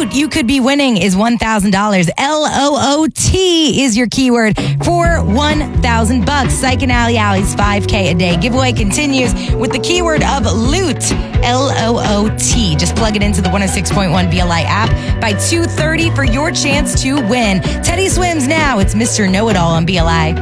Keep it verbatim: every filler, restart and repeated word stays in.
what you could be winning is one thousand dollars. L O O T is your keyword for one thousand bucks. Psych and Alley Alley's five K a day giveaway continues with the keyword of loot. L O O T. Just plug it into the one oh six point one B L I app by two thirty for your chance to win. Teddy swims now. It's Mister Know-It-All on B L I.